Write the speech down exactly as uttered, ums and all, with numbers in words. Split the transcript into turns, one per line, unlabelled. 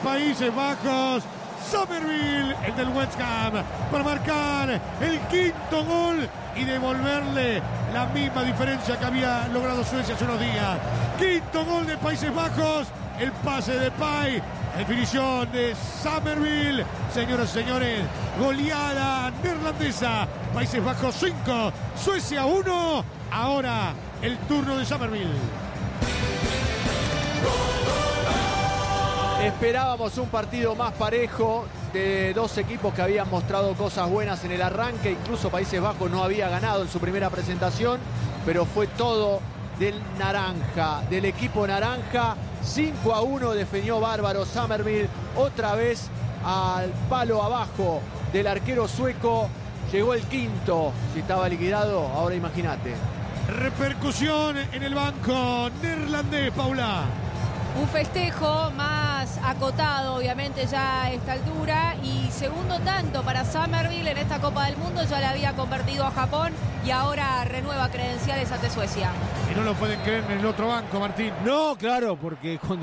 Países Bajos. Summerville, el del West Ham, para marcar el quinto gol y devolverle la misma diferencia que había logrado Suecia hace unos días. Quinto gol de Países Bajos, el pase de Pay, definición de Summerville. Señoras y señores, goleada neerlandesa. Países Bajos cinco, Suecia uno. Ahora el turno de Summerville.
Esperábamos un partido más parejo de dos equipos que habían mostrado cosas buenas en el arranque. Incluso Países Bajos no había ganado en su primera presentación, pero fue todo del naranja, del equipo naranja. cinco a uno definió bárbaro Summerville. Otra vez al palo abajo del arquero sueco. Llegó el quinto. Si estaba liquidado, ahora imagínate.
Repercusión en el banco neerlandés, Paula.
Un festejo más acotado, obviamente, ya a esta altura. Y segundo tanto para Summerville en esta Copa del Mundo. Ya le había convertido a Japón y ahora renueva credenciales ante Suecia.
Y no lo pueden creer en el otro banco, Martín.
No, claro, porque cuando